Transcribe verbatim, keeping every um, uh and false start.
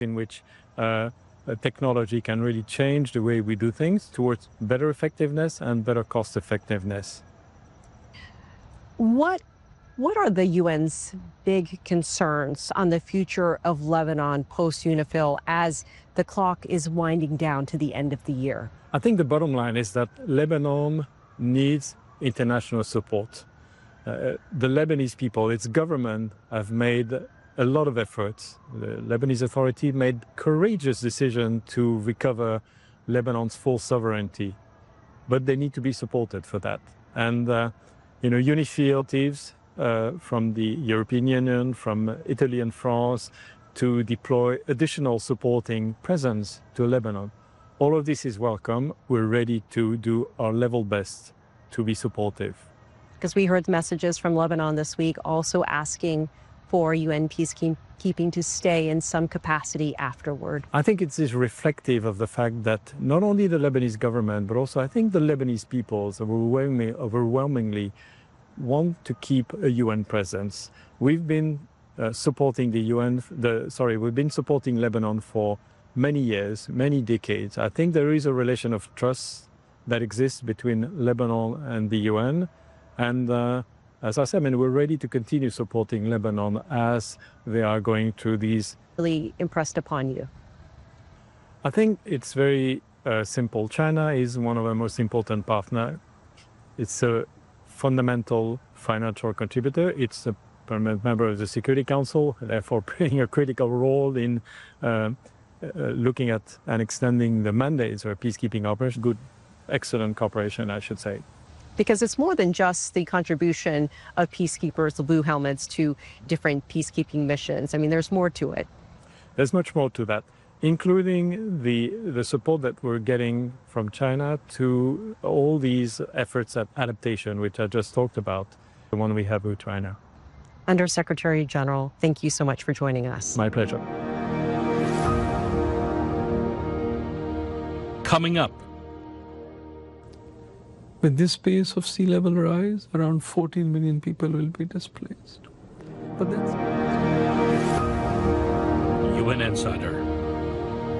in which uh, technology can really change the way we do things towards better effectiveness and better cost effectiveness. What what are the U N's big concerns on the future of Lebanon post-UNIFIL as the clock is winding down to the end of the year? I think the bottom line is that Lebanon needs international support. Uh, the Lebanese people, its government, have made a lot of efforts. The Lebanese Authority made courageous decision to recover Lebanon's full sovereignty, but they need to be supported for that. And uh, you know, UNIFIL teams uh, from the European Union, from Italy and France, to deploy additional supporting presence to Lebanon. All of this is welcome. We're ready to do our level best to be supportive. Because we heard messages from Lebanon this week also asking for U N peacekeeping to stay in some capacity afterward. I think it is reflective of the fact that not only the Lebanese government, but also I think the Lebanese peoples overwhelmingly, overwhelmingly want to keep a U N presence. We've been uh, supporting the U N, the, sorry, we've been supporting Lebanon for many years, many decades. I think there is a relation of trust that exists between Lebanon and the U N. And uh, as I said, I mean, we're ready to continue supporting Lebanon as they are going through these. Really impressed upon you? I think it's very uh, simple. China is one of our most important partners. It's a fundamental financial contributor. It's a permanent member of the Security Council, therefore playing a critical role in uh, uh, looking at and extending the mandates of peacekeeping operations. Good, excellent cooperation, I should say. Because it's more than just the contribution of peacekeepers, the Blue Helmets, to different peacekeeping missions. I mean, there's more to it. There's much more to that, including the, the support that we're getting from China to all these efforts at adaptation, which I just talked about, the one we have with China. Under Secretary General, thank you so much for joining us. My pleasure. Coming up. With this pace of sea level rise, around fourteen million people will be displaced. But that's... U N Insider.